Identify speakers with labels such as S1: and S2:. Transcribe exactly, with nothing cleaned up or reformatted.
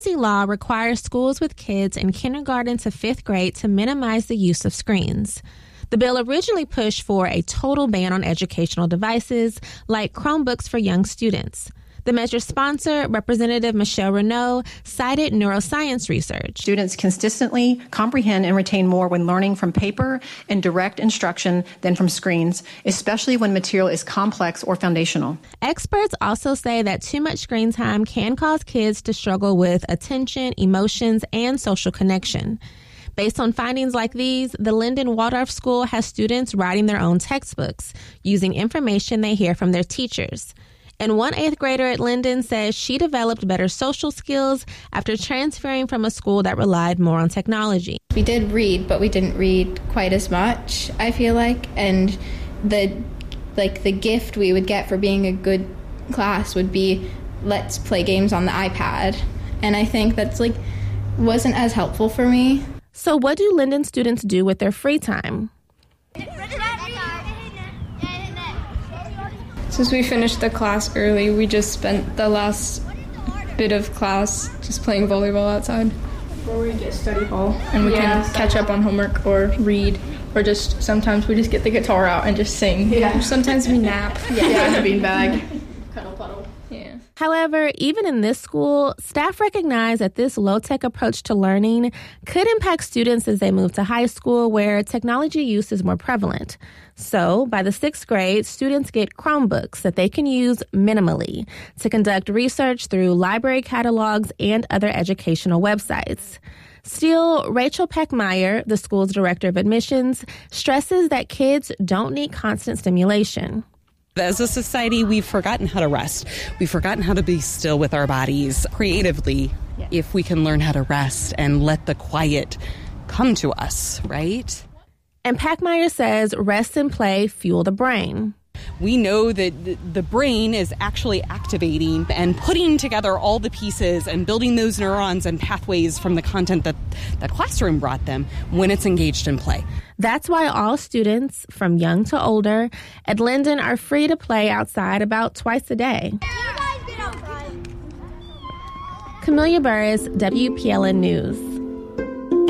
S1: Law requires schools with kids in kindergarten to fifth grade to minimize the use of screens. The bill originally pushed for a total ban on educational devices like Chromebooks for young students. The measure's sponsor, Representative Michelle Renaud, cited neuroscience research.
S2: Students consistently comprehend and retain more when learning from paper and direct instruction than from screens, especially when material is complex or foundational.
S1: Experts also say that too much screen time can cause kids to struggle with attention, emotions, and social connection. Based on findings like these, the Linden Waldorf School has students writing their own textbooks using information they hear from their teachers. And one eighth grader at Linden says she developed better social skills after transferring from a school that relied more on technology.
S3: We did read, but we didn't read quite as much, I feel like. And the like the gift we would get for being a good class would be let's play games on the iPad. And I think that's like wasn't as helpful for me.
S1: So what do Linden students do with their free time?
S4: Since we finished the class early, we just spent the last bit of class just playing volleyball outside. Or we get study hall and we yeah, can catch up on homework or read, or just sometimes we just get the guitar out and just sing. Yeah. Sometimes we nap.
S5: Yeah, yeah, in a beanbag.
S4: Cuddle puddle. Yeah.
S1: However, even in this school, staff recognize that this low-tech approach to learning could impact students as they move to high school where technology use is more prevalent. So, by the sixth grade, students get Chromebooks that they can use minimally to conduct research through library catalogs and other educational websites. Still, Rachel Peckmeyer, the school's director of admissions, stresses that kids don't need constant stimulation.
S6: As a society, we've forgotten how to rest. We've forgotten how to be still with our bodies creatively. Yeah. If we can learn how to rest and let the quiet come to us, right?
S1: And Peckmeyer says rest and play fuel the brain.
S6: We know that the brain is actually activating and putting together all the pieces and building those neurons and pathways from the content that the classroom brought them when it's engaged in play.
S1: That's why all students, from young to older, at Linden are free to play outside about twice a day. Camelia Burris, W P L N News.